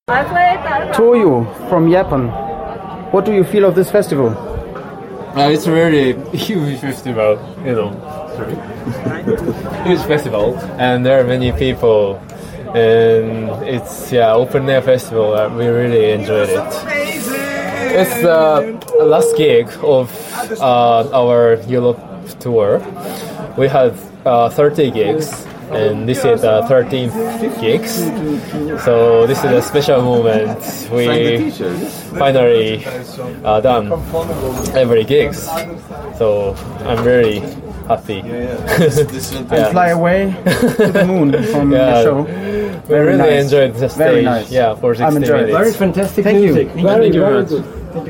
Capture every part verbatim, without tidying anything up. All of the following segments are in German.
Toyo from Japan. What do you feel of this festival? Uh, it's a really huge festival, you know. Sorry. Huge festival, and there are many people, and it's yeah open air festival. Uh, we really enjoyed it. It's the last gig of uh, our Europe tour. We had uh, thirty gigs, and this is the thirteenth gigs. So this is a special moment. We finally uh, done every gigs. So I'm very happy. And yeah. Fly away to the moon from yeah. the show. We really nice. Enjoyed the stage. Very nice. Yeah, for sixty minutes. Very fantastic Thank music. You. Very, very good.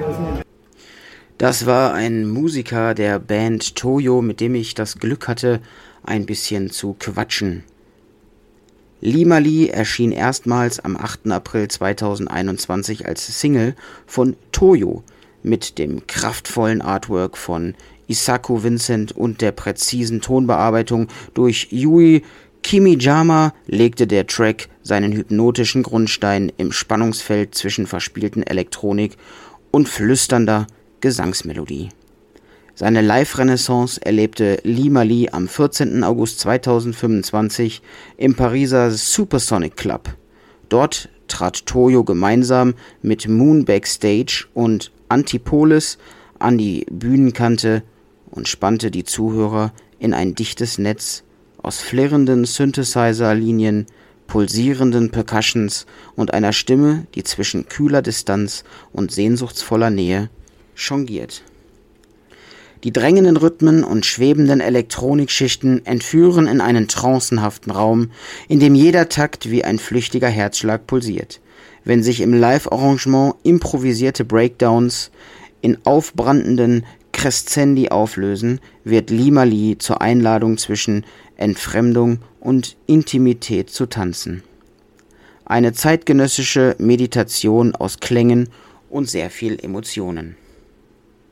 Das war ein Musiker der Band Toyo, mit dem ich das Glück hatte, ein bisschen zu quatschen. Limali erschien erstmals am achten April zweitausendeinundzwanzig als Single von Toyo mit dem kraftvollen Artwork von Isako Vincent und der präzisen Tonbearbeitung durch Yui Kimijama legte der Track seinen hypnotischen Grundstein im Spannungsfeld zwischen verspielten Elektronik und flüsternder Gesangsmelodie. Seine Live-Renaissance erlebte Limali am vierzehnten August zweitausendfünfundzwanzig im Pariser Supersonic Club. Dort trat Toyo gemeinsam mit Moon Backstage und Antipolis an die Bühnenkante und spannte die Zuhörer in ein dichtes Netz aus flirrenden Synthesizer-Linien, pulsierenden Percussions und einer Stimme, die zwischen kühler Distanz und sehnsuchtsvoller Nähe jongliert. Die drängenden Rhythmen und schwebenden Elektronikschichten entführen in einen trancenhaften Raum, in dem jeder Takt wie ein flüchtiger Herzschlag pulsiert. Wenn sich im Live-Arrangement improvisierte Breakdowns in aufbrandenden Crescendi auflösen, wird Limali zur Einladung zwischen Entfremdung und Intimität zu tanzen. Eine zeitgenössische Meditation aus Klängen und sehr viel Emotionen.